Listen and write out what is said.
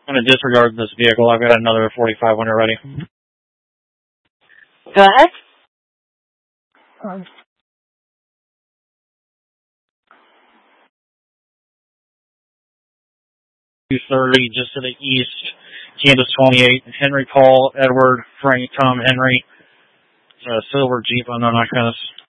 I'm going to disregard this vehicle. I've got another 45 when you're ready. Go ahead. 230 just to the east, Kansas 28, Henry Paul, Edward, Frank, Tom, Henry. Silver Jeep, I'm not going to